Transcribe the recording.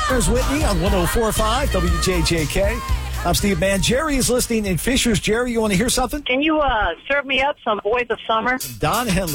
There's Whitney on 104.5 WJJK. I'm Steve Mann. Jerry is listening in Fishers. Jerry, you want to hear something? Can you serve me up some Boys of Summer? Don Henley.